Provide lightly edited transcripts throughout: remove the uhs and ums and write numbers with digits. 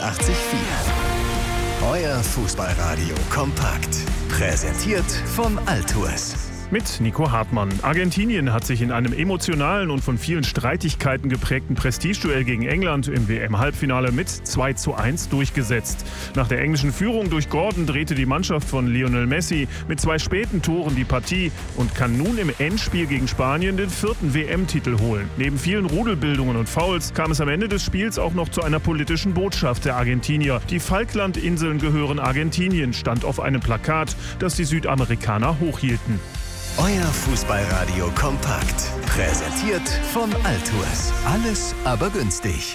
Euer Fußballradio kompakt. Präsentiert von Altours. Mit Nico Hartmann. Argentinien hat sich in einem emotionalen und von vielen Streitigkeiten geprägten Prestigeduell gegen England im WM-Halbfinale mit 2:1 durchgesetzt. Nach der englischen Führung durch Gordon drehte die Mannschaft von Lionel Messi mit 2 späten Toren die Partie und kann nun im Endspiel gegen Spanien den 4. WM-Titel holen. Neben vielen Rudelbildungen und Fouls kam es am Ende des Spiels auch noch zu einer politischen Botschaft der Argentinier. Die Falklandinseln gehören Argentinien, stand auf einem Plakat, das die Südamerikaner hochhielten. Euer Fußballradio kompakt. Präsentiert von Altours. Alles aber günstig.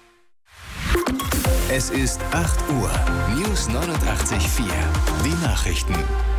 Es ist 8 Uhr. News 89.4. Die Nachrichten.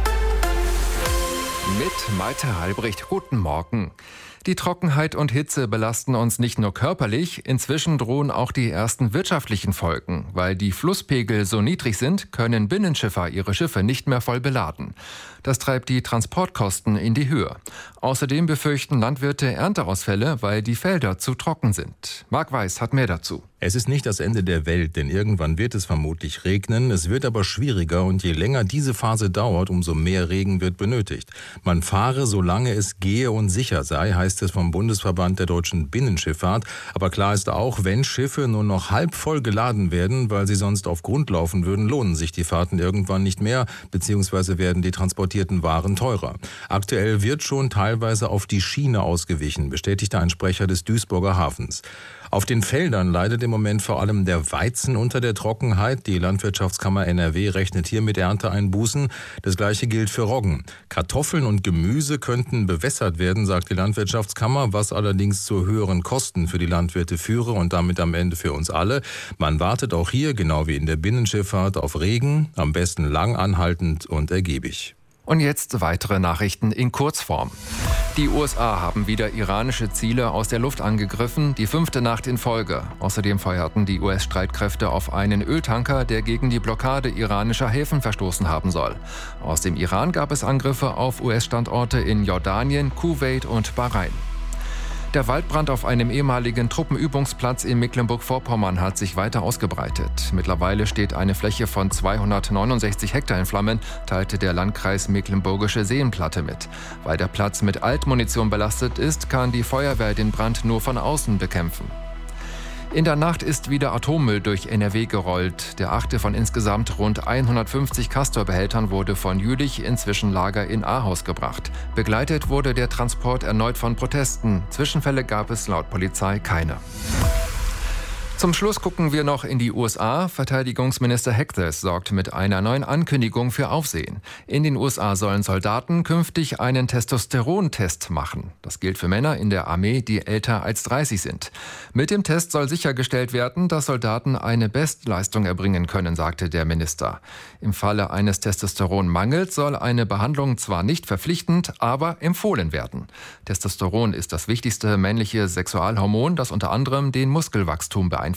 Mit Malte Halbricht. Guten Morgen. Die Trockenheit und Hitze belasten uns nicht nur körperlich, inzwischen drohen auch die ersten wirtschaftlichen Folgen. Weil die Flusspegel so niedrig sind, können Binnenschiffer ihre Schiffe nicht mehr voll beladen. Das treibt die Transportkosten in die Höhe. Außerdem befürchten Landwirte Ernteausfälle, weil die Felder zu trocken sind. Marc Weiß hat mehr dazu. Es ist nicht das Ende der Welt, denn irgendwann wird es vermutlich regnen. Es wird aber schwieriger und je länger diese Phase dauert, umso mehr Regen wird benötigt. Man fahre, solange es gehe und sicher sei, heißt es vom Bundesverband der deutschen Binnenschifffahrt. Aber klar ist auch, wenn Schiffe nur noch halb voll geladen werden, weil sie sonst auf Grund laufen würden, lohnen sich die Fahrten irgendwann nicht mehr, beziehungsweise werden die transportierten Waren teurer. Aktuell wird schon teilweise auf die Schiene ausgewichen, bestätigte ein Sprecher des Duisburger Hafens. Auf den Feldern leidet im Moment vor allem der Weizen unter der Trockenheit. Die Landwirtschaftskammer NRW rechnet hier mit Ernteeinbußen. Das Gleiche gilt für Roggen. Kartoffeln und Gemüse könnten bewässert werden, sagt die Landwirtschaftskammer, was allerdings zu höheren Kosten für die Landwirte führe und damit am Ende für uns alle. Man wartet auch hier, genau wie in der Binnenschifffahrt, auf Regen, am besten lang anhaltend und ergiebig. Und jetzt weitere Nachrichten in Kurzform. Die USA haben wieder iranische Ziele aus der Luft angegriffen, die 5. Nacht in Folge. Außerdem feuerten die US-Streitkräfte auf einen Öltanker, der gegen die Blockade iranischer Häfen verstoßen haben soll. Aus dem Iran gab es Angriffe auf US-Standorte in Jordanien, Kuwait und Bahrain. Der Waldbrand auf einem ehemaligen Truppenübungsplatz in Mecklenburg-Vorpommern hat sich weiter ausgebreitet. Mittlerweile steht eine Fläche von 269 Hektar in Flammen, teilte der Landkreis Mecklenburgische Seenplatte mit. Weil der Platz mit Altmunition belastet ist, kann die Feuerwehr den Brand nur von außen bekämpfen. In der Nacht ist wieder Atommüll durch NRW gerollt. Der 8. von insgesamt rund 150 Castor-Behältern wurde von Jülich ins Zwischenlager in Ahaus gebracht. Begleitet wurde der Transport erneut von Protesten. Zwischenfälle gab es laut Polizei keine. Zum Schluss gucken wir noch in die USA. Verteidigungsminister Hexes sorgt mit einer neuen Ankündigung für Aufsehen. In den USA sollen Soldaten künftig einen Testosterontest machen. Das gilt für Männer in der Armee, die älter als 30 sind. Mit dem Test soll sichergestellt werden, dass Soldaten eine Bestleistung erbringen können, sagte der Minister. Im Falle eines Testosteronmangels soll eine Behandlung zwar nicht verpflichtend, aber empfohlen werden. Testosteron ist das wichtigste männliche Sexualhormon, das unter anderem den Muskelwachstum beeinflusst.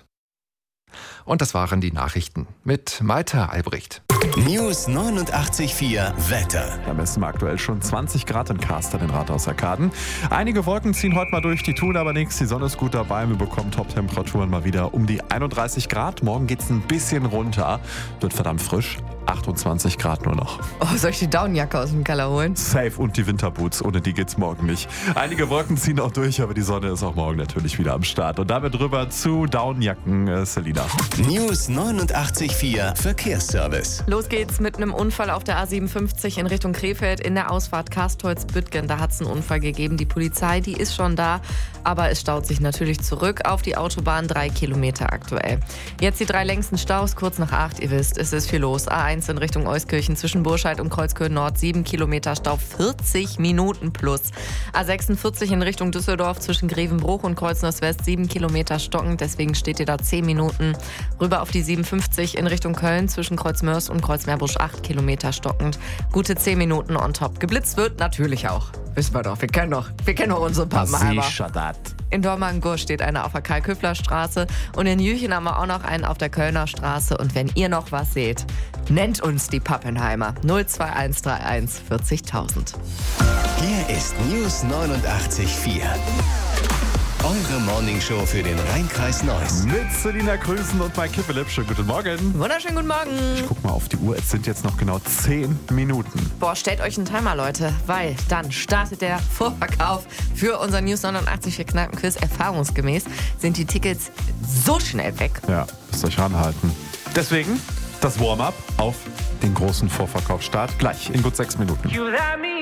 Und das waren die Nachrichten mit Malte Albrecht. News 89.4 Wetter. Da messen wir aktuell schon 20 Grad in Karst an den Rathausarkaden. Einige Wolken ziehen heute mal durch, die tun aber nichts. Die Sonne ist gut dabei. Wir bekommen Top-Temperaturen mal wieder um die 31 Grad. Morgen geht es ein bisschen runter. Wird verdammt frisch. 28 Grad nur noch. Oh, soll ich die Daunenjacke aus dem Keller holen? Safe und die Winterboots. Ohne die geht's morgen nicht. Einige Wolken ziehen auch durch, aber die Sonne ist auch morgen natürlich wieder am Start. Und damit rüber zu Daunenjacken, Selina. News 89.4 Verkehrsservice. Los geht's mit einem Unfall auf der A57 in Richtung Krefeld in der Ausfahrt Kastholz-Büttgen. Da hat es einen Unfall gegeben. Die Polizei, die ist schon da, aber es staut sich natürlich zurück auf die Autobahn, 3 Kilometer aktuell. Jetzt die 3 längsten Staus, kurz nach 8. Ihr wisst, es ist viel los. A1 in Richtung Euskirchen zwischen Burscheid und Kreuzköln Nord, 7 Kilometer Stau, 40 Minuten plus. A46 in Richtung Düsseldorf zwischen Grevenbruch und Kreuznach West, 7 Kilometer stockend, deswegen steht ihr da 10 Minuten. Rüber auf die 57 in Richtung Köln zwischen Kreuzmörs und Kreuzmeerbusch, 8 Kilometer stockend, gute 10 Minuten on top. Geblitzt wird natürlich auch. Wissen wir doch, wir kennen doch unsere Pappenheimer. In Dormagen-Gur steht einer auf der Karl-Köfler-Straße und in Jüchen haben wir auch noch einen auf der Kölner Straße. Und wenn ihr noch was seht, nennt uns die Pappenheimer 02131 40.000. Hier ist News 89.4. Eure Morningshow für den Rhein-Kreis Neuss. Mit Selina Grüßen und Mike Kippelip. Schönen guten Morgen. Wunderschönen guten Morgen. Ich guck mal auf die Uhr. Es sind jetzt noch genau 10 Minuten. Boah, stellt euch einen Timer, Leute, weil dann startet der Vorverkauf für unser News 89 für Kneipenquiz. Erfahrungsgemäß sind die Tickets so schnell weg. Ja, müsst euch ranhalten. Deswegen das Warm-up auf den großen Vorverkaufsstart gleich in gut 6 Minuten. You let me